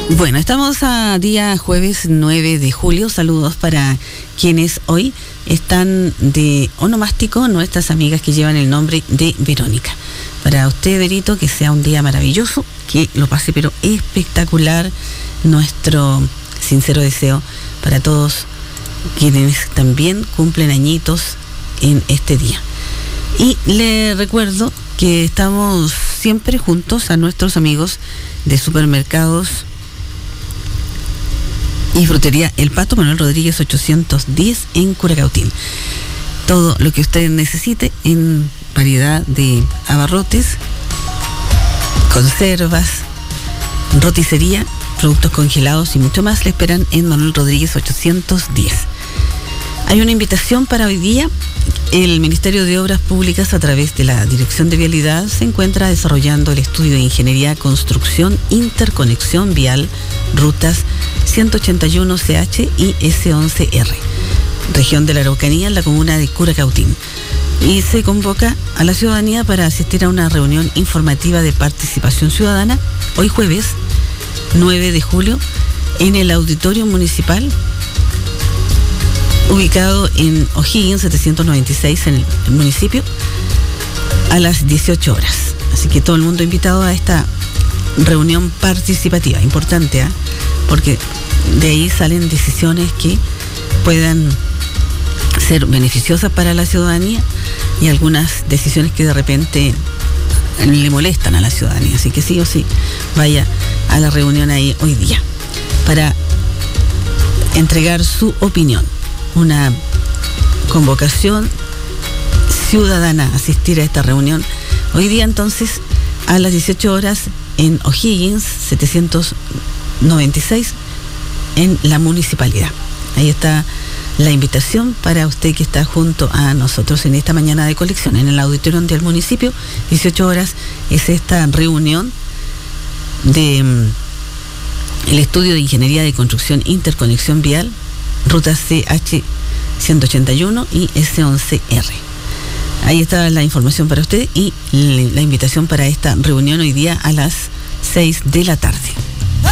Bueno, estamos a día jueves 9 de julio. Saludos para quienes hoy están de onomástico, nuestras amigas que llevan el nombre de Verónica. Para usted, Verito, que sea un día maravilloso, que lo pase pero espectacular. Nuestro sincero deseo para todos quienes también cumplen añitos en este día. Y le recuerdo que estamos siempre juntos a nuestros amigos de Supermercados y Frutería El Pato, Manuel Rodríguez 810 en Curacautín. Todo lo que usted necesite en variedad de abarrotes, conservas, roticería, productos congelados y mucho más le esperan en Manuel Rodríguez 810. Hay una invitación para hoy día. El Ministerio de Obras Públicas, a través de la Dirección de Vialidad, se encuentra desarrollando el estudio de Ingeniería, Construcción, Interconexión Vial, Rutas 181CH y S11R, región de la Araucanía, en la comuna de Curacautín. Y se convoca a la ciudadanía para asistir a una reunión informativa de participación ciudadana, hoy jueves 9 de julio, en el Auditorio Municipal, ubicado en O'Higgins 796 en el municipio, a las 18 horas. Así que todo el mundo invitado a esta reunión participativa, importante, porque de ahí salen decisiones que puedan ser beneficiosas para la ciudadanía y algunas decisiones que de repente le molestan a la ciudadanía. Así que sí o sí, vaya a la reunión ahí hoy día para entregar su opinión. Una convocación ciudadana a asistir a esta reunión hoy día, entonces a las 18 horas en O'Higgins 796 en la municipalidad. Ahí está la invitación para usted que está junto a nosotros en esta mañana de colección en el auditorio del municipio. 18 horas es esta reunión de el estudio de Ingeniería de Construcción, Interconexión Vial, Rutas CH 181 y S11R. Ahí está la información para usted y la invitación para esta reunión hoy día a las 6 de la tarde.